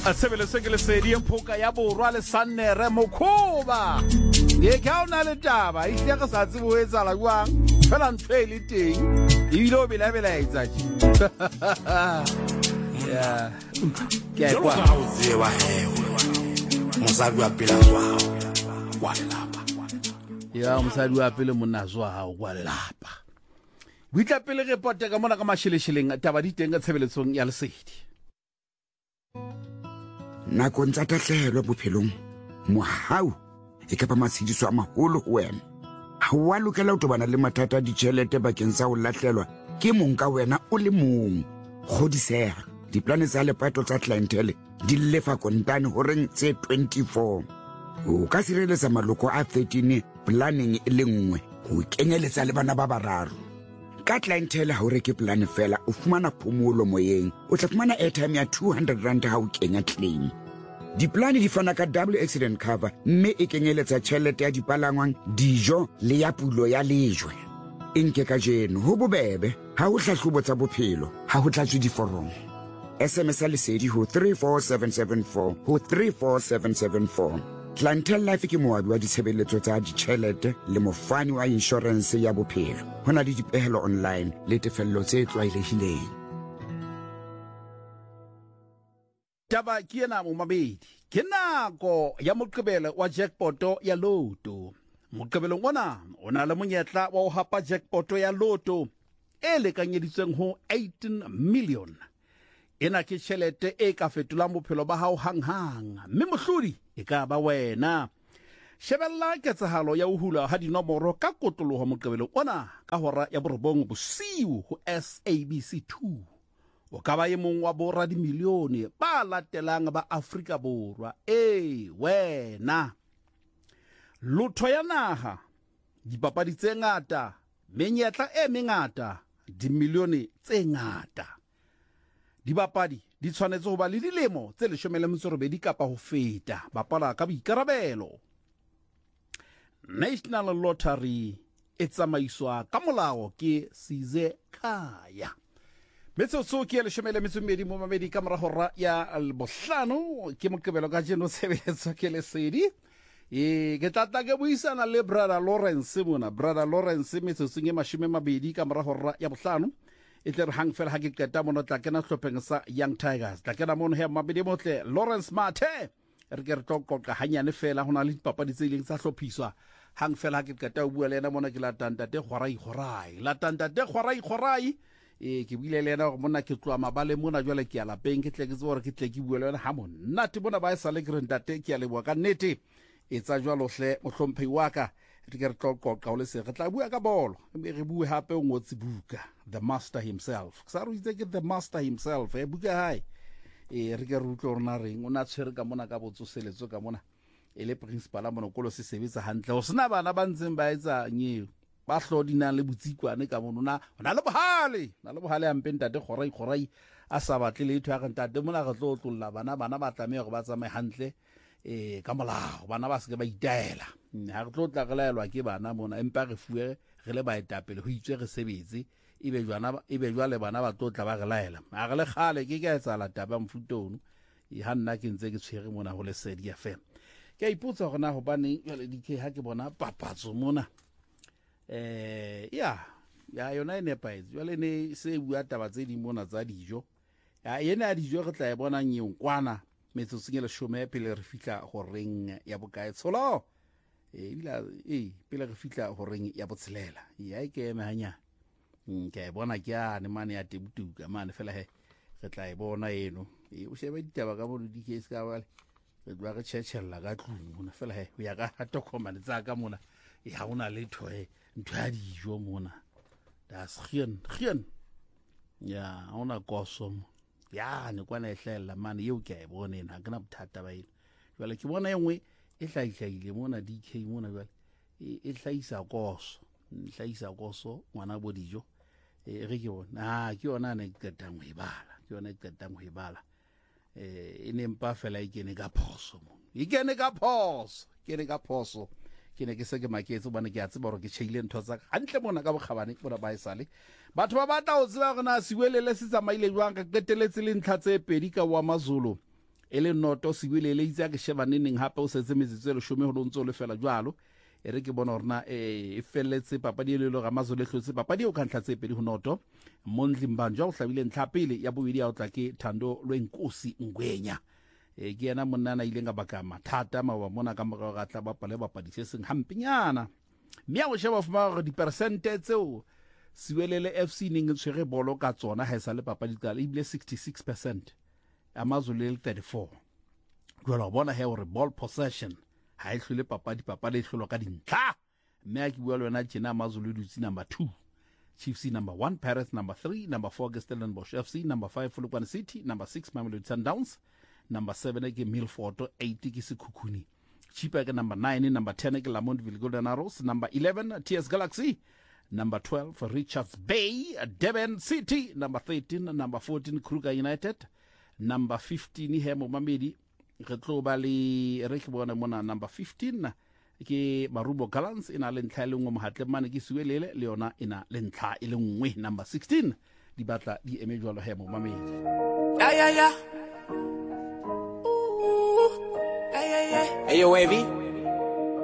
a sebele se ke le sedi phoka ya borwa le Sannere Mokhoba ye ka ona le taba e tle ka sa tsebo e tsala jwang fela ntwe le teng e bile o bela etsa ya ke kwa o tsewa hewe mosadi wa pela tswa kwa lelapa ya mosadi wa pele monna zwa ha kwa lelapa witla pele report ka mona ka mashelesheleng taba di teng ka tshebeletsong ya lesedi nako ntsa tahlehelo bophelong mohau e ka ba matshediso a maholo ho wena ha wa lokela ho tobana le mathata a ditjhelete bakeng sa ho lahlelwa ke mong ka wena o le mong kgodiseha diplane tsa lepato tsa clientele di lefa kontane horeng tse 24 o ka sireletsa maloko a 13 planning e le nngwe ho kenyeletsa le bana ba bararo ka clientele ha o reke plan fela o fumana phomolo moyeng o tla fumana airtime ya 200 rand ha o kenya claim diplane di fana ka double accident cover mme e kenyeletsa tjhelete ya dipalangwang dijo le ya pulo ya lejwe enke ka jeno ho bobebe ha o hlahlobo tsa bophelo ha ho tlatswe diforomo SMS lesedi ho 34774 ho 34774 Clientele Life ke moabi wa ditshebeletso tsa ditjhelete le mofani wa insurance ya bophelo hona le dipehelo online le tefello tse tlwaelehileng taba ke ena mo mabedi ke nako ya moqebelo wa jackpot ya loto moqebelo ona ona le monyetla wa ho hapa jackpot ya loto e lekanyeditsweng ho 18 million ena ke tjhelete e ka fetolang bophelo ba hao hanghang mme mohlodi e ka ba wena shebella ketsahalo ya ho hula ha dinomoro ka kotoloho moqebelo ona ka hora ya borobong bosiu ho SABC 2 o ka ba ye mong wa borra di milione ba latelang ba Afrika Borwa wena lotho ya naha dipapadi tse ngata menyetla e mengata di milione tse ngata dibapadi di tshwanetse ho ba le dilemo tse 18 kapa ho feta bapala ka boikarabelo National Lottery e tsamaiswa ka molao ke Size Khaya metsotso ke 12 mo mamedi ka mora hora ya bohlano ke moqebelo ka jeno tshebeletso ke lesedi ke tlatla ke buisana le brother Lawrence brother Lawrence metsotso nge 20 ka mora hora ya bohlano e tle re hang fela ha ke qeta mono tla kena hlopheng sa Young Tigers tla kena mono he mabedi motle Lawrence Mathe re ke re qoqa hanyane fela hona le dipapadi tse ileng tsa hlophiswa hang fela ha ke qeta o bua le ena mona ke la tantate khorai ke buile le ena gore mona ke tloa mabale mona jwale ke ya lapeng ke tle ke tsore ke tle ke bua le ena ha monate bona ba sa le ke ntate ke ya leboa ka nnete e tsa jwalo hle mohlomphi wa ka re ke re qoqa o le se re tla bua ka bolo re bue hape o ngotse buka the master himself sa re itse ke the master himself buka hai re ke re utlwe rona reng o na tshwere ka mona ka botsoseletso ka mona e le principal a monokolo se sebetsa hantle o sena bana ba ntseng ba etsa nyeo ba hlodina le botsikwane ka mona na le bohale a mpeng tate khorai a sa batle le itho ya tate mona re tlo tlolla bana ba tlameha go ba tsamaye hantle ka molao bana ba se ke ba itaela ha re tlo tla re laelwa ke bana mona empa re fuwe re le baetapele ho itswe re sebetse ebe jwale bana ba tlo tla ba re laela a re le khale ke ka etsa la taba mfutono ha nna ke ntse ke tshwere mona ho lesedi ya FM ke ipotsa gona ho bane jwale dike ha ke bona papatso mona ya yona e nepaetse jwale ne se bua taba tse di mona tsa dijo yena ya dijo re tla e bona nyeng kwana metsotsong e 10 pele re fitla go reng ya bokae tsholo pele re fitla go reng ya botshelela ya ke eme hanya ke e bona ke a ne mane ya tebutuka mane fela he re tla e bona eno o shebe ditaba ka bono di case ka bale re tla re tshela ka tlung mona fela he o ya ka tokomane tsa ka mona ha ona le thoe ntho ya dijo mona das geen ya ona koso ya ne kwana e hlahella mane eo ke e bone na kana bothata ba eno jwale ke bona engwe e hlaile mona DK mona jwale e hlahisa koso ngwana bo dijo re ke bona ke yona ne qetang ho ibala e ne mpa fela e kene ka phoso ke ne ke se ke maketse bana ke a tseba gore ke tšheile ntho tsa hantle mona ka bokgabane bona ba esale batho ba batla o tseba gona siwelele se tsamaile jwang ka qeteletse le ntlha tse pedi ka wa mazolo e le noto sebelele itse ke sheba neneng hape o setse metsotso e 10 go ntse le fela jwalo e re ke bona rona e felletse papadi le lo ga mazole hlotse papadi o kantla tse pedi go noto Mondli Mbanjwa o hlabile ntlha pele ya bobedi ya o tla ke Thando Lwenkosi Ngwenya ke yena monna ile nga baka mathata ma wa mona ka morago ga tla bapale bapadi se seng hampinyana mme o sheba fuma go di percent tseo Siwelele FC ning tshwere bolo ka tsona ha isa le papadi ka le ibile 66% Amazulu le 34 jwalo bona he hore ball possession ha e hlole papadi e hlolo ka dintlha mme a ke bua le wena tjena Amazulu dutsi number 2 Chiefs number 1 Pirates number 3 number 4 ke Stellenbosch FC number 5 Polokwane City number 6 Mamelodi Sundowns number 7 ke Milford 8 ke Sekhukhuni Chipa ke number 9 number 10 ke Lamontville Golden Arrows number 11 TS Galaxy number 12 Richards Bay Durban City number 13 number 14 Kruger United number 15 Hemo Mamedi re tlo ba le re ke bona mona number 15 ke Marubo Gallants ina le ntlha le ngwe mohatle mane ke Siwelele le yona ina le ntlha ile ngwe number 16 di batla di emejwalo Hemo Mamedi Hey yo, Wavy.